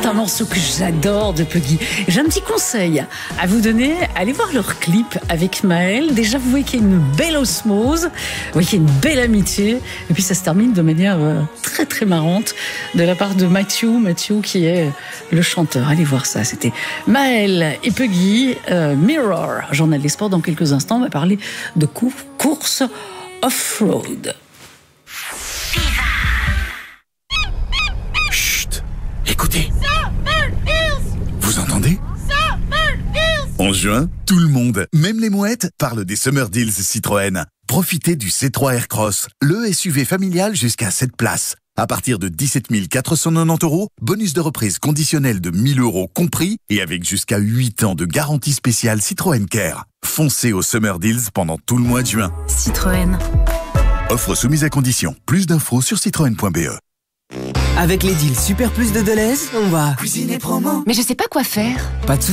un morceau que j'adore de Peggy. J'ai un petit conseil à vous donner. Allez voir leur clip avec Maël. Déjà, vous voyez qu'il y a une belle osmose, vous voyez qu'il y a une belle amitié. Et puis, ça se termine de manière très, très marrante de la part de Matthew qui est le chanteur. Allez voir ça. C'était Maël et Peggy, Mirror. Journal des sports dans quelques instants. On va parler de course off-road. Chut, écoutez. Vous entendez? En juin, tout le monde, même les mouettes, parle des Summer Deals Citroën. Profitez du C3 Aircross, le SUV familial jusqu'à 7 places. À partir de 17 490 €, bonus de reprise conditionnel de 1 000 € compris et avec jusqu'à 8 ans de garantie spéciale Citroën Care. Foncez au Summer Deals pendant tout le mois de juin. Citroën. Offre soumise à condition. Plus d'infos sur citroën.be. Avec les deals Super Plus de Deleuze, on va cuisiner promo. Mais je sais pas quoi faire. Pas de